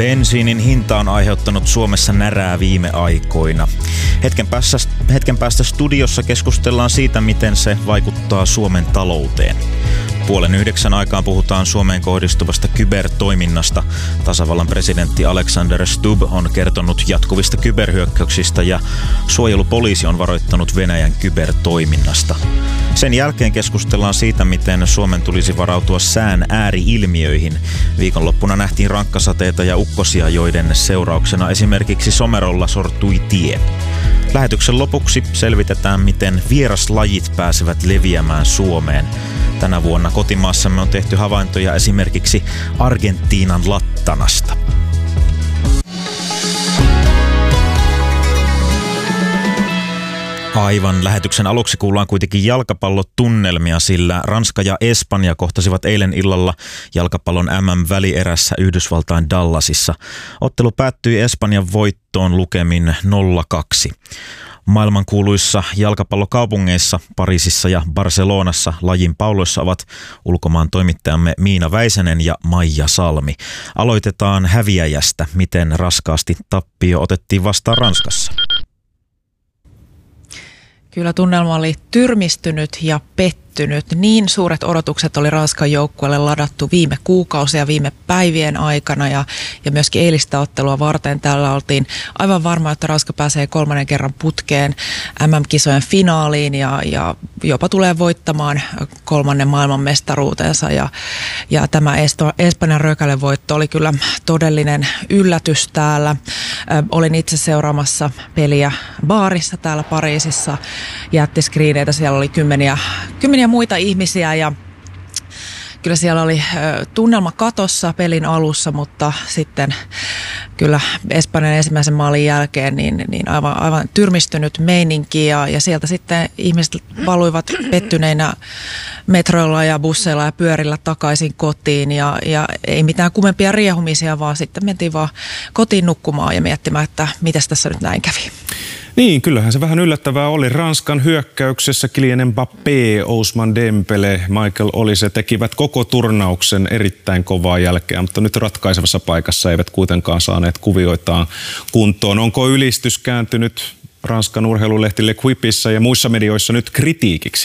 Bensiinin hinta on aiheuttanut Suomessa närää viime aikoina. Hetken päästä studiossa keskustellaan siitä, miten se vaikuttaa Suomen talouteen. 8:30 aikaan puhutaan Suomeen kohdistuvasta kybertoiminnasta. Tasavallan presidentti Alexander Stubb on kertonut jatkuvista kyberhyökkäyksistä ja suojelupoliisi on varoittanut Venäjän kybertoiminnasta. Sen jälkeen keskustellaan siitä, miten Suomen tulisi varautua sään ääri-ilmiöihin. Viikonloppuna nähtiin rankkasateita ja ukkosia, joiden seurauksena esimerkiksi Somerolla sortui tie. Lähetyksen lopuksi selvitetään, miten vieraslajit pääsevät leviämään Suomeen. Tänä vuonna kotimaassamme on tehty havaintoja esimerkiksi Argentiinan lattanasta. Aivan lähetyksen aluksi kuullaan kuitenkin jalkapallotunnelmia, sillä Ranska ja Espanja kohtasivat eilen illalla jalkapallon MM-välierässä Yhdysvaltain Dallasissa. Ottelu päättyi Espanjan voittoon lukemin 0-2. Maailmankuuluissa jalkapallokaupungeissa Pariisissa ja Barcelonassa lajin pauloissa ovat ulkomaan toimittajamme Miina Väisänen ja Maija Salmi. Aloitetaan häviäjästä, miten raskaasti tappio otettiin vastaan Ranskassa. Kyllä tunnelma oli tyrmistynyt ja pettynyt. Niin suuret odotukset oli Ranskan joukkueelle ladattu viime kuukausia, viime päivien aikana ja myöskin eilistä ottelua varten. Täällä oltiin aivan varma, että Ranska pääsee 3. kerran putkeen MM-kisojen finaaliin ja jopa tulee voittamaan 3. maailmanmestaruutensa. Ja tämä Espanjan rökälevoitto oli kyllä todellinen yllätys täällä. Olin itse seuraamassa peliä baarissa täällä Pariisissa. Jättiskriineitä, siellä oli kymmeniä muita ihmisiä ja kyllä siellä oli tunnelma katossa pelin alussa, mutta sitten kyllä Espanjan ensimmäisen maalin jälkeen niin aivan tyrmistynyt meininki ja sieltä sitten ihmiset valuivat pettyneinä metroilla ja busseilla ja pyörillä takaisin kotiin ja ei mitään kummempia riehumisia, vaan sitten mentiin vaan kotiin nukkumaan ja miettimään, että mitäs tässä nyt näin kävi. Niin, kyllähän se vähän yllättävää oli. Ranskan hyökkäyksessä Kylian Mbappé, Ousmane Dembele, Michael Olise tekivät koko turnauksen erittäin kovaa jälkeä, mutta nyt ratkaisevassa paikassa eivät kuitenkaan saaneet kuvioitaan kuntoon. Onko ylistys kääntynyt Ranskan urheilulehti L'Equipissä ja muissa medioissa nyt kritiikiksi?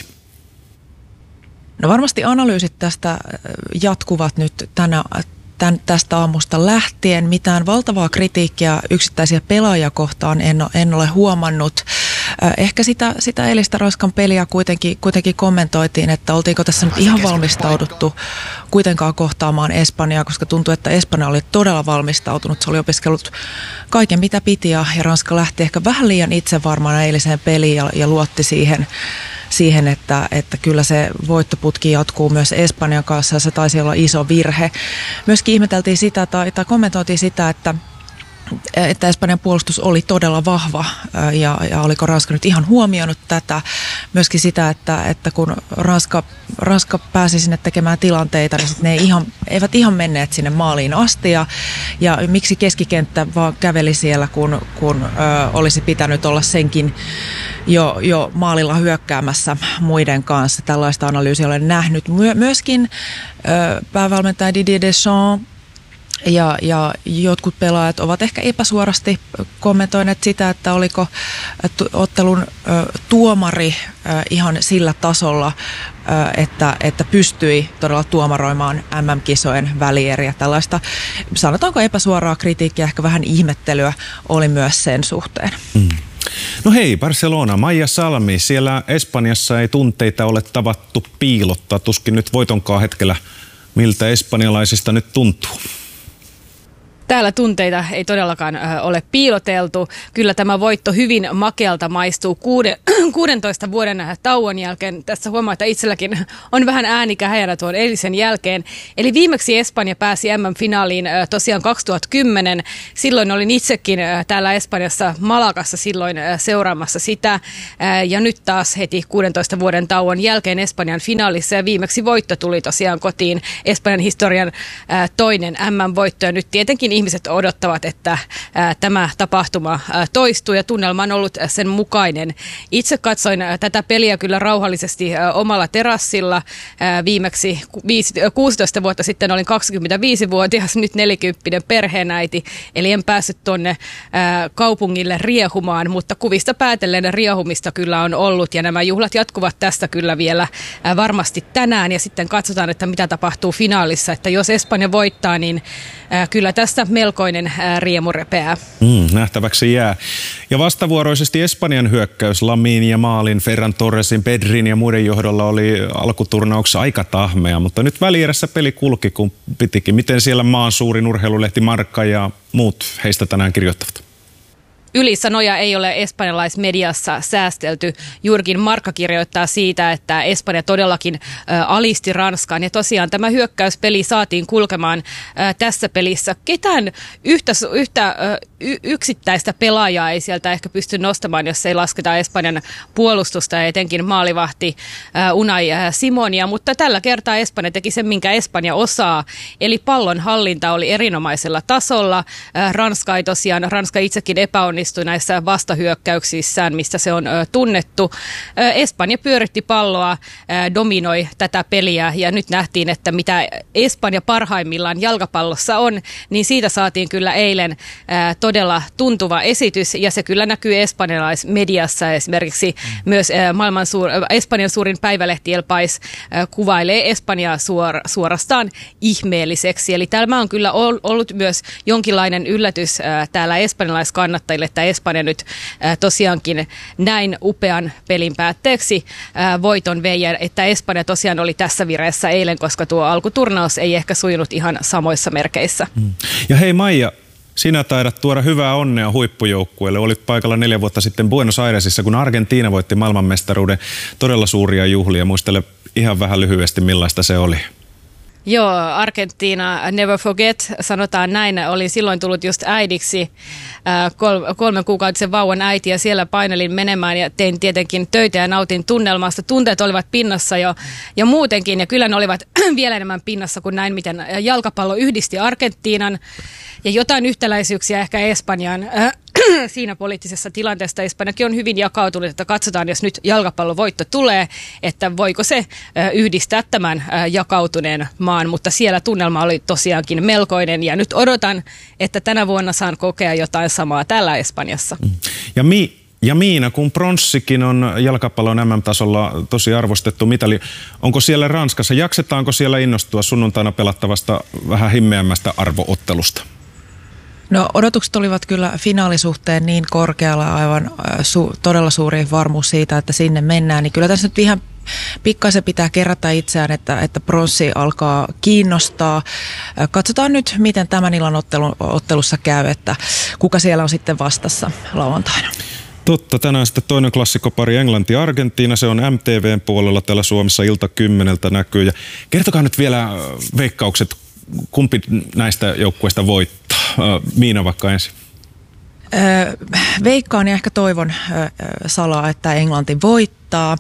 No varmasti analyysit tästä jatkuvat nyt tästä aamusta lähtien. Mitään valtavaa kritiikkiä yksittäisiä pelaajia kohtaan en ole huomannut. Ehkä sitä eilistä Ranskan peliä kuitenkin kommentoitiin, että oltiinko tässä nyt ihan valmistauduttu kuitenkaan kohtaamaan Espanjaa, koska tuntui, että Espanja oli todella valmistautunut. Se oli opiskellut kaiken mitä piti ja Ranska lähti ehkä vähän liian itsevarmana eiliseen peliin ja luotti siihen, että kyllä se voittoputki jatkuu myös Espanjan kanssa ja se taisi olla iso virhe. Myöskin ihmeteltiin sitä tai kommentoitiin sitä, että Espanjan puolustus oli todella vahva ja oliko Ranska nyt ihan huomioinut tätä. Myöskin sitä, että kun Ranska pääsi sinne tekemään tilanteita, niin ne eivät ihan menneet sinne maaliin asti. Ja miksi keskikenttä vaan käveli siellä, kun olisi pitänyt olla senkin jo maalilla hyökkäämässä muiden kanssa. Tällaista analyysiä olen nähnyt. Myöskin päävalmentaja Didier Deschamps ja jotkut pelaajat ovat ehkä epäsuorasti kommentoineet sitä, että oliko ottelun tuomari ihan sillä tasolla, että pystyi todella tuomaroimaan MM-kisojen välieriä. Tällaista, sanotaanko epäsuoraa kritiikkiä, ehkä vähän ihmettelyä oli myös sen suhteen. No hei, Barcelona, Maija Salmi, siellä Espanjassa ei tunteita ole tavattu piilottaa, tuskin nyt voitonkaan hetkellä, miltä espanjalaisista nyt tuntuu. Täällä tunteita ei todellakaan ole piiloteltu. Kyllä tämä voitto hyvin makealta maistuu 16 vuoden tauon jälkeen. Tässä huomaa, että itselläkin on vähän ääni kähäjänä tuon eilisen jälkeen. Eli viimeksi Espanja pääsi MM-finaaliin tosiaan 2010. Silloin olin itsekin täällä Espanjassa Malagassa silloin seuraamassa sitä. Ja nyt taas heti 16 vuoden tauon jälkeen Espanjan finaalissa. Ja viimeksi voitto tuli tosiaan kotiin, Espanjan historian toinen MM-voitto. Ja nyt tietenkin ihmiset odottavat, että tämä tapahtuma toistuu ja tunnelma on ollut sen mukainen. Itse katsoin tätä peliä kyllä rauhallisesti omalla terassilla. Viimeksi 16 vuotta sitten olin 25-vuotias, nyt 40 perheenäiti, eli en päässyt tuonne kaupungille riehumaan, mutta kuvista päätellen riehumista kyllä on ollut ja nämä juhlat jatkuvat tästä kyllä vielä varmasti tänään ja sitten katsotaan, että mitä tapahtuu finaalissa, että jos Espanja voittaa, niin kyllä tästä melkoinen riemu repeää. Nähtäväksi jää. Ja vastavuoroisesti Espanjan hyökkäys Lamin ja Maalin, Ferran Torresin, Pedrin ja muiden johdolla oli alkuturnauksessa aika tahmea, mutta nyt välierässä peli kulki kun pitikin. Miten siellä maan suurin urheilulehti Marca ja muut heistä tänään kirjoittavat? Ylisanoja ei ole espanjalaismediassa säästelty. Juurikin Marca kirjoittaa siitä, että Espanja todellakin alisti Ranskaan. Ja tosiaan tämä hyökkäyspeli saatiin kulkemaan tässä pelissä. Ketään yhtä yksittäistä pelaajaa ei sieltä ehkä pysty nostamaan, jos ei lasketa Espanjan puolustusta ja etenkin maalivahti Unai Simonia. Mutta tällä kertaa Espanja teki sen, minkä Espanja osaa. Eli pallon hallinta oli erinomaisella tasolla. Ranska itsekin epäonnistui näissä vastahyökkäyksissään, mistä se on tunnettu. Espanja pyöritti palloa, dominoi tätä peliä ja nyt nähtiin, että mitä Espanja parhaimmillaan jalkapallossa on, niin siitä saatiin kyllä eilen todella tuntuva esitys ja se kyllä näkyy espanjalaismediassa. Esimerkiksi myös Espanjan suurin päivälehti El País kuvailee Espanjaa suorastaan ihmeelliseksi. Eli tämä on kyllä ollut myös jonkinlainen yllätys täällä espanjalaiskannattajille, että Espanja nyt tosiaankin näin upean pelin päätteeksi voiton vei, että Espanja tosiaan oli tässä vireessä eilen, koska tuo alkuturnaus ei ehkä sujunut ihan samoissa merkeissä. Ja hei Maija, sinä taidat tuoda hyvää onnea huippujoukkueelle. Olit paikalla 4 vuotta sitten Buenos Airesissa, kun Argentiina voitti maailmanmestaruuden. Todella suuria juhlia. Muistele ihan vähän lyhyesti, millaista se oli. Joo, Argentiina, never forget, sanotaan näin. Olin silloin tullut just äidiksi, 3 kuukautisen vauvan äiti ja siellä painelin menemään ja tein tietenkin töitä ja nautin tunnelmasta. Tunteet olivat pinnassa jo muutenkin ja kyllä ne olivat vielä enemmän pinnassa kuin näin, miten jalkapallo yhdisti Argentiinan ja jotain yhtäläisyyksiä ehkä Espanjaan. Siinä poliittisessa tilanteessa Espanjakin on hyvin jakautunut, että katsotaan, jos nyt jalkapallovoitto tulee, että voiko se yhdistää tämän jakautuneen maan, mutta siellä tunnelma oli tosiaankin melkoinen ja nyt odotan, että tänä vuonna saan kokea jotain samaa täällä Espanjassa. Ja Miina, kun pronssikin on jalkapallon MM-tasolla tosi arvostettu mitali, onko siellä Ranskassa, jaksetaanko siellä innostua sunnuntaina pelattavasta vähän himmeämmästä arvoottelusta? No odotukset olivat kyllä finaalisuhteen niin korkealla, aivan todella suuri varmuus siitä, että sinne mennään. Niin kyllä tässä nyt ihan pikkaisen pitää kerätä itseään, että pronssi alkaa kiinnostaa. Katsotaan nyt, miten tämän illan ottelussa käy, että kuka siellä on sitten vastassa lauantaina. Totta, tänään sitten toinen klassikkopari Englanti-Argentiina, se on MTVn puolella täällä Suomessa ilta 10 näkyy. Ja kertokaa nyt vielä veikkaukset, kumpi näistä joukkueista voittaa? Miina vaikka ensin. Veikkaan ja ehkä toivon salaa, että Englanti voittaa.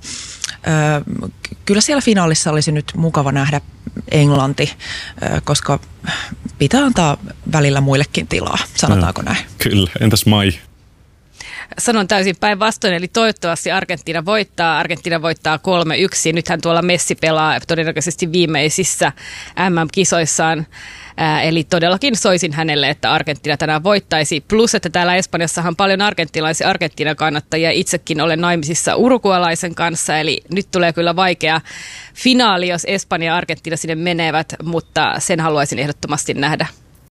Kyllä siellä finaalissa olisi nyt mukava nähdä Englanti, koska pitää antaa välillä muillekin tilaa, sanotaanko näin? Kyllä, entäs Mai? Sanon täysin päinvastoin, eli toivottavasti Argentiina voittaa 3-1. Nythän tuolla Messi pelaa todennäköisesti viimeisissä MM-kisoissaan. Eli todellakin soisin hänelle, että Argentiina tänään voittaisi. Plus, että täällä Espanjassahan on paljon argentilaisia Argentiinan kannattajia. Itsekin olen naimisissa urugualaisen kanssa, eli nyt tulee kyllä vaikea finaali, jos Espanja ja Argentiina sinne menevät, mutta sen haluaisin ehdottomasti nähdä.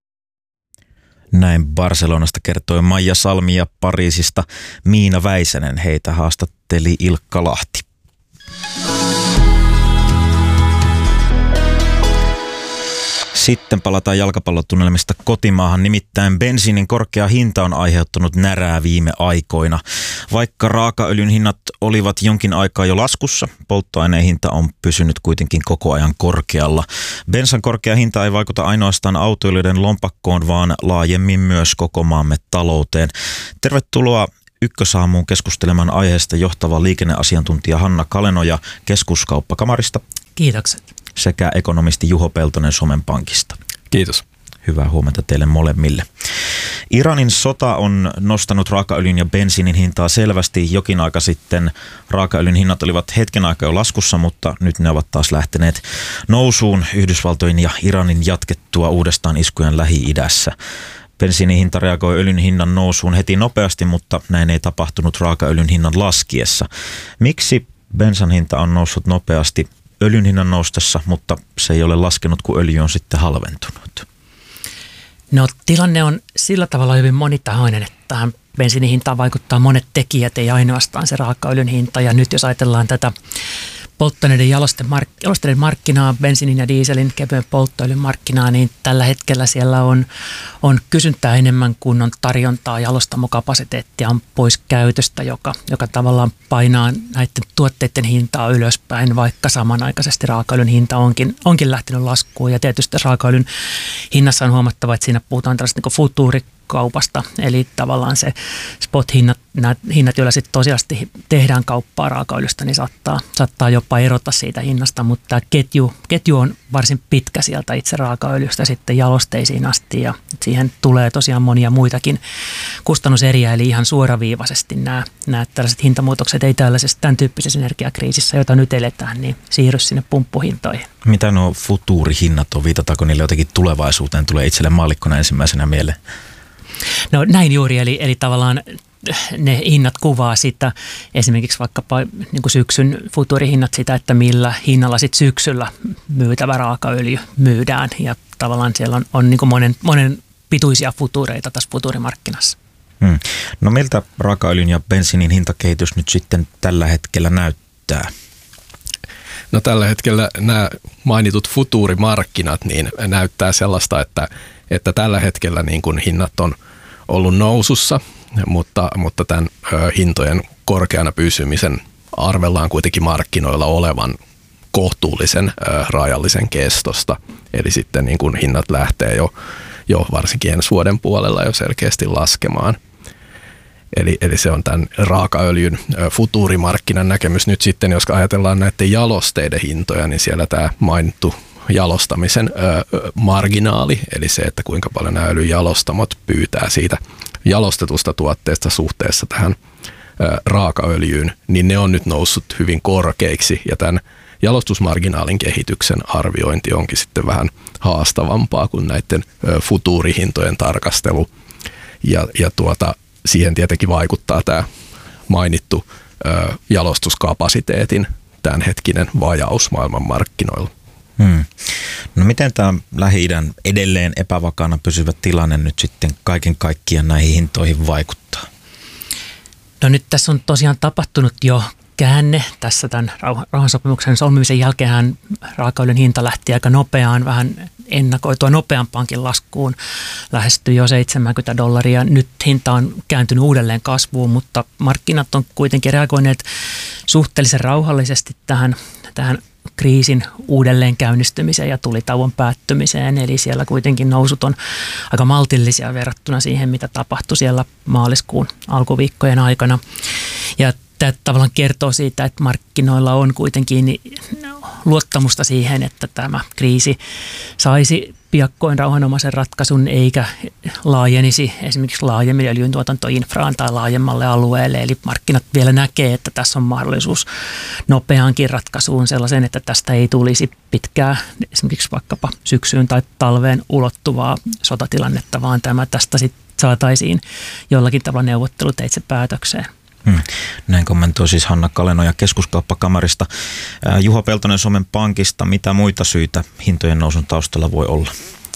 Näin Barcelonasta kertoi Maija Salmi ja Pariisista Miina Väisänen. Heitä haastatteli Ilkka Lahti. Sitten palataan jalkapallotunnelmista kotimaahan, nimittäin bensiinin korkea hinta on aiheuttanut närää viime aikoina. Vaikka raakaöljyn hinnat olivat jonkin aikaa jo laskussa, polttoaineen hinta on pysynyt kuitenkin koko ajan korkealla. Bensan korkea hinta ei vaikuta ainoastaan autoilijoiden lompakkoon, vaan laajemmin myös koko maamme talouteen. Tervetuloa Ykkösaamuun keskustelemaan aiheesta johtava liikenneasiantuntija Hanna Kalenoja Keskuskauppakamarista. Kiitokset. Sekä ekonomisti Juho Peltonen Suomen Pankista. Kiitos. Hyvää huomenta teille molemmille. Iranin sota on nostanut raakaöljyn ja bensiinin hintaa selvästi. Jokin aika sitten raakaöljyn hinnat olivat hetken aikaa jo laskussa, mutta nyt ne ovat taas lähteneet nousuun Yhdysvaltojen ja Iranin jatkettua uudestaan iskujen Lähi-idässä. Bensiinin hinta reagoi öljyn hinnan nousuun heti nopeasti, mutta näin ei tapahtunut raakaöljyn hinnan laskiessa. Miksi bensan hinta on noussut nopeasti öljyn hinnan noustessa, mutta se ei ole laskenut, kun öljy on sitten halventunut? No, tilanne on sillä tavalla hyvin monitahoinen, että tähän bensiinin hintaan vaikuttaa monet tekijät, ei ainoastaan se raakaöljyn hinta. Ja nyt jos ajatellaan tätä polttoaineiden jalosteiden markkinaa, bensiinin ja dieselin kevyen polttoöljyn markkinaa, niin tällä hetkellä siellä on kysyntää enemmän kuin on tarjontaa. Jalostamokapasiteettia on pois käytöstä, joka tavallaan painaa näiden tuotteiden hintaa ylöspäin, vaikka samanaikaisesti raakaöljyn hinta onkin lähtenyt laskuun. Ja tietysti raakaöljyn hinnassa on huomattava, että siinä puhutaan tällaista niin futuurikaupasta, eli tavallaan se spot-hinnat, nämä hinnat, joilla sitten tosiasti tehdään kauppaa raakaöljystä, niin saattaa jopa erota siitä hinnasta, mutta tämä ketju on varsin pitkä sieltä itse raakaöljystä sitten jalosteisiin asti, ja siihen tulee tosiaan monia muitakin kustannuseriä, eli ihan suoraviivaisesti nämä tällaiset hintamuutokset ei tämän tyyppisessä energiakriisissä, jota nyt eletään, niin siirry sinne pumppuhintoihin. Mitä nuo futuurihinnat on? Viitataanko niille jotenkin tulevaisuuteen? Tulee itselle maallikkona ensimmäisenä mieleen. No näin juuri, eli tavallaan ne hinnat kuvaa sitä, esimerkiksi vaikkapa niin kuin syksyn futuurihinnat sitä, että millä hinnalla sitten syksyllä myytävä raakaöljy myydään. Ja tavallaan siellä on niin kuin monen pituisia futuureita tässä futuurimarkkinassa. No miltä raakaöljyn ja bensiinin hintakehitys nyt sitten tällä hetkellä näyttää? No tällä hetkellä nämä mainitut futuurimarkkinat niin näyttää sellaista, että tällä hetkellä niin kuin hinnat on ollut nousussa, mutta tämän hintojen korkeana pysymisen arvellaan kuitenkin markkinoilla olevan kohtuullisen rajallisen kestosta. Eli sitten niin kuin hinnat lähtee jo varsinkin ensi vuoden puolella jo selkeästi laskemaan. Eli se on tämän raakaöljyn futuurimarkkinan näkemys. Nyt sitten, jos ajatellaan näiden jalosteiden hintoja, niin siellä tämä mainittu jalostamisen marginaali, eli se, että kuinka paljon nämä öljyjalostamot pyytää siitä jalostetusta tuotteesta suhteessa tähän raakaöljyyn, niin ne on nyt noussut hyvin korkeiksi, ja tämän jalostusmarginaalin kehityksen arviointi onkin sitten vähän haastavampaa kuin näiden futuurihintojen tarkastelu, ja siihen tietenkin vaikuttaa tämä mainittu jalostuskapasiteetin tämänhetkinen vajaus maailmanmarkkinoilla. No miten tämä Lähi-idän edelleen epävakaana pysyvä tilanne nyt sitten kaiken kaikkiaan näihin hintoihin vaikuttaa? No nyt tässä on tosiaan tapahtunut jo käänne tässä tämän rauhansopimuksen solmimisen jälkeen. Raakaöljyn hinta lähti aika nopeaan, vähän ennakoitua nopeampaankin laskuun, lähestyi jo $70. Nyt hinta on kääntynyt uudelleen kasvuun, mutta markkinat on kuitenkin reagoineet suhteellisen rauhallisesti tähän kriisin uudelleen käynnistymiseen ja tulitauon päättymiseen. Eli siellä kuitenkin nousut on aika maltillisia verrattuna siihen, mitä tapahtui siellä maaliskuun alkuviikkojen aikana. Ja tämä tavallaan kertoo siitä, että markkinoilla on kuitenkin luottamusta siihen, että tämä kriisi saisi piakkoin rauhanomaisen ratkaisun eikä laajenisi esimerkiksi laajemmin öljyntuotantoinfraan tai laajemmalle alueelle. Eli markkinat vielä näkee, että tässä on mahdollisuus nopeaankin ratkaisuun sellaisen, että tästä ei tulisi pitkää esimerkiksi vaikkapa syksyyn tai talveen ulottuvaa sotatilannetta, vaan tästä sitten saataisiin jollakin tavalla neuvotteluteitse päätökseen. Näin kommentoi siis Hanna Kalenoja Keskuskauppakamarista. Juho Peltonen Suomen Pankista, mitä muita syitä hintojen nousun taustalla voi olla?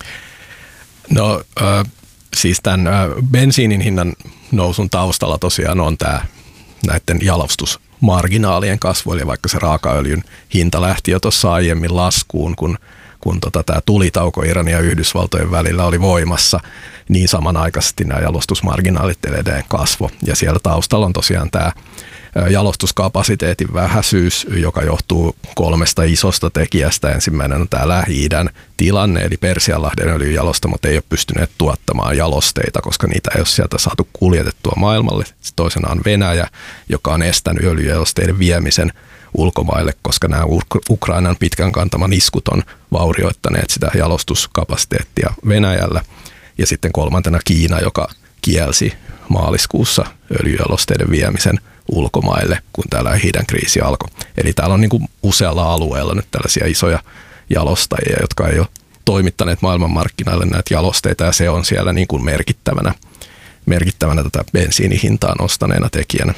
No siis tämän bensiinin hinnan nousun taustalla tosiaan on tämä näiden jalostusmarginaalien kasvu, eli vaikka se raakaöljyn hinta lähti jo tuossa aiemmin laskuun, kun tämä tulitauko Iranin ja Yhdysvaltojen välillä oli voimassa, niin samanaikaisesti nämä jalostusmarginaalit edelleen kasvo. Ja siellä taustalla on tosiaan tämä jalostuskapasiteetin vähäisyys, joka johtuu 3 isosta tekijästä. Ensimmäinen on tämä Lähi-idän tilanne, eli Persianlahden öljyjalostamot ei ole pystyneet tuottamaan jalosteita, koska niitä ei ole sieltä saatu kuljetettua maailmalle. Toisena on Venäjä, joka on estänyt öljyjalosteiden viemisen ulkomaille, koska nämä Ukrainan pitkän kantaman iskut on vaurioittaneet sitä jalostuskapasiteettia Venäjällä. Ja sitten kolmantena Kiina, joka kielsi maaliskuussa öljyjalosteiden viemisen ulkomaille, kun täällä Lähi-idän kriisi alkoi. Eli täällä on niin kuin usealla alueella nyt tällaisia isoja jalostajia, jotka ei ole toimittaneet maailmanmarkkinoille näitä jalosteita, ja se on siellä niin kuin merkittävänä tätä bensiinihintaa nostaneena tekijänä.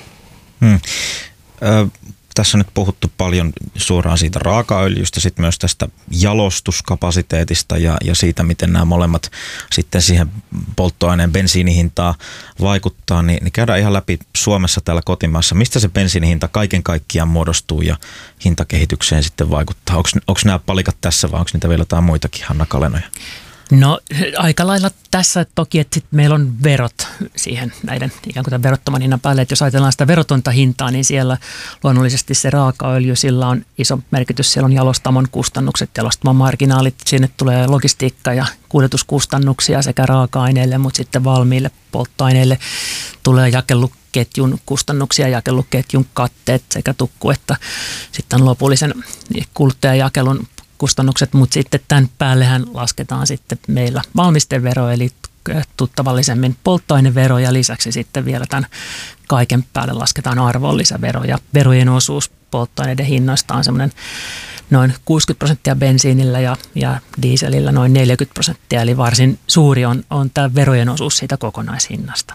Tässä on nyt puhuttu paljon suoraan siitä raakaöljystä, sitten myös tästä jalostuskapasiteetista ja siitä, miten nämä molemmat sitten siihen polttoaineen bensiinihintaan vaikuttaa, niin käydään ihan läpi Suomessa täällä kotimaassa. Mistä se bensiinihinta kaiken kaikkiaan muodostuu ja hintakehitykseen sitten vaikuttaa? Onko nämä palikat tässä vai onko niitä vielä jotain muitakin, Hanna Kalenoja? No aika lailla tässä toki, että sit meillä on verot siihen näiden ikään kuin tämän verottoman hinnan päälle. Että jos ajatellaan sitä verotonta hintaa, niin siellä luonnollisesti se raakaöljy, sillä on iso merkitys. Siellä on jalostamon kustannukset, jalostamon marginaalit, sinne tulee logistiikka- ja kuljetuskustannuksia sekä raaka-aineille, mutta sitten valmiille polttoaineille tulee jakeluketjun kustannuksia, jakeluketjun katteet sekä tukku, että sitten lopullisen kuluttajajakelun kustannukset, mutta sitten tämän päällehän lasketaan sitten meillä valmistevero, eli tuttavallisemmin polttoainevero ja lisäksi sitten vielä tämän kaiken päälle lasketaan arvonlisävero ja verojen osuus polttoaineiden hinnoista on semmoinen noin 60% bensiinillä ja dieselillä noin 40%, eli varsin suuri on tämä verojen osuus siitä kokonaishinnasta.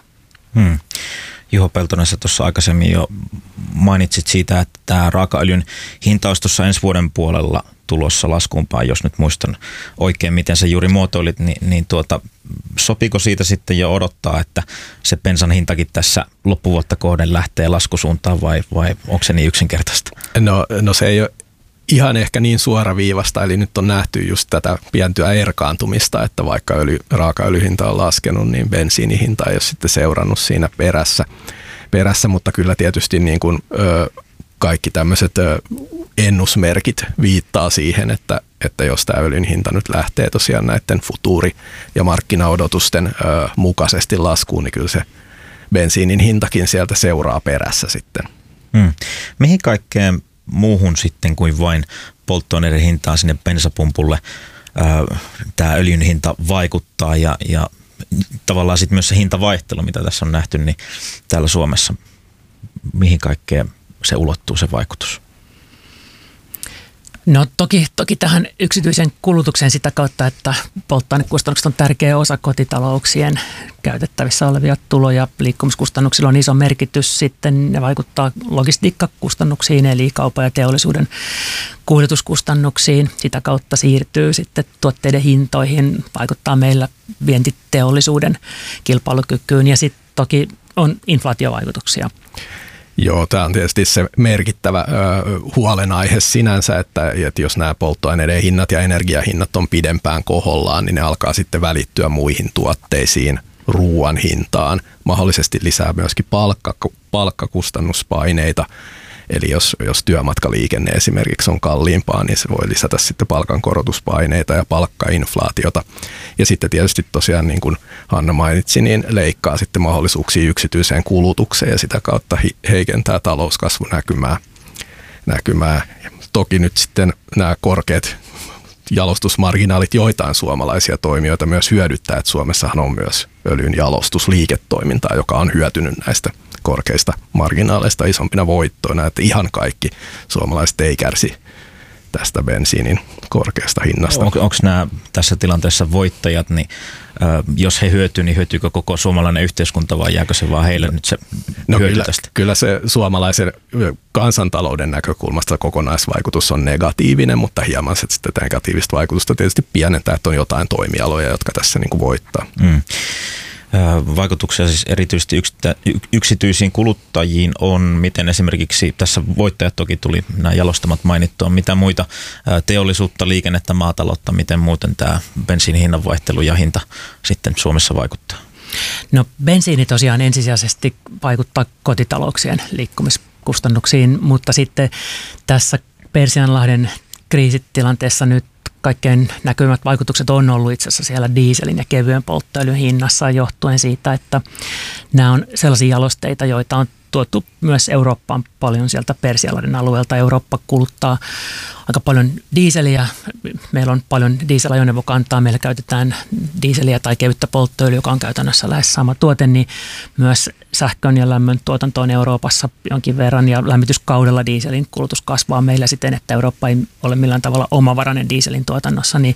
Juho Peltonen, sä tuossa aikaisemmin jo mainitsit siitä, että tämä raakaöljyn hinta olisi tuossa ensi vuoden puolella tulossa laskuunpäin, jos nyt muistan oikein, miten se juuri muotoilit, niin sopiko siitä sitten jo odottaa, että se bensan hintakin tässä loppuvuotta kohden lähtee laskusuuntaan vai onko se niin yksinkertaista? No se ei ole ihan ehkä niin suoraviivasta, eli nyt on nähty just tätä pientyä erkaantumista, että vaikka raakaöljyhinta on laskenut, niin bensiinihinta ei ole sitten seurannut siinä perässä, mutta kyllä tietysti niin kuin, kaikki tämmöiset ennusmerkit viittaa siihen, että jos tämä öljyn hinta nyt lähtee tosiaan näiden futuuri- ja markkinaodotusten mukaisesti laskuun, niin kyllä se bensiinin hintakin sieltä seuraa perässä sitten. Mihin kaikkeen muuhun sitten kuin vain polttoaineiden hintaan sinne bensapumpulle tämä öljyn hinta vaikuttaa ja tavallaan sitten myös se hintavaihtelu, mitä tässä on nähty, niin täällä Suomessa, mihin kaikkeen se ulottuu se vaikutus? No toki tähän yksityisen kulutukseen sitä kautta, että polttoainekustannukset on tärkeä osa kotitalouksien käytettävissä olevia tuloja. Liikkumiskustannuksilla on iso merkitys. Sitten ne vaikuttaa logistiikkakustannuksiin eli kaupan ja teollisuuden kuljetuskustannuksiin. Sitä kautta siirtyy sitten tuotteiden hintoihin, vaikuttaa meillä vientiteollisuuden kilpailukykyyn ja sitten toki on inflaatiovaikutuksia. Joo, tämä on tietysti se merkittävä huolenaihe sinänsä, että jos nämä polttoaineiden hinnat ja energiahinnat on pidempään kohollaan, niin ne alkaa sitten välittyä muihin tuotteisiin, ruoan hintaan, mahdollisesti lisää myöskin palkkakustannuspaineita. Eli jos työmatkaliikenne esimerkiksi on kalliimpaa, niin se voi lisätä sitten palkankorotuspaineita ja palkkainflaatiota. Ja sitten tietysti tosiaan, niin kuin Hanna mainitsi, niin leikkaa sitten mahdollisuuksia yksityiseen kulutukseen ja sitä kautta heikentää talouskasvunäkymää. Toki nyt sitten nämä korkeat jalostusmarginaalit joitain suomalaisia toimijoita myös hyödyttää, että Suomessahan on myös öljyn jalostusliiketoimintaa, joka on hyötynyt näistä korkeista marginaaleista isompina voittoina, että ihan kaikki suomalaiset ei kärsi tästä bensiinin korkeasta hinnasta. Onko nämä tässä tilanteessa voittajat, niin jos he hyötyy, niin hyötyykö koko suomalainen yhteiskunta vai jääkö se vaan heille nyt se hyöty tästä? Kyllä se suomalaisen kansantalouden näkökulmasta kokonaisvaikutus on negatiivinen, mutta hieman se sitten negatiivista vaikutusta tietysti pienentää, että on jotain toimialoja, jotka tässä niin kuin voittaa. Vaikutuksia siis erityisesti yksityisiin kuluttajiin on, miten esimerkiksi, tässä voittajat toki tuli nämä jalostamat mainittua, mitä muita teollisuutta, liikennettä, maataloutta, miten muuten tämä bensiinin hinnan vaihtelu ja hinta sitten Suomessa vaikuttaa? No bensiini tosiaan ensisijaisesti vaikuttaa kotitalouksien liikkumiskustannuksiin, mutta sitten tässä Persianlahden kriisitilanteessa nyt kaikkein näkyvät vaikutukset on ollut itse asiassa siellä dieselin ja kevyen polttoöljyn hinnassa johtuen siitä, että nämä on sellaisia jalosteita, joita on tuotu myös Eurooppaan paljon sieltä Persialahden alueelta. Eurooppa kuluttaa aika paljon diiseliä. Meillä on paljon dieselajoneuvokantaa. Meillä käytetään diiseliä tai kevyttä polttoöljyä, joka on käytännössä lähes sama tuote, niin myös sähkön ja lämmön tuotanto on Euroopassa jonkin verran ja lämmityskaudella dieselin kulutus kasvaa meillä siten, että Eurooppa ei ole millään tavalla omavarainen dieselin tuotannossa, niin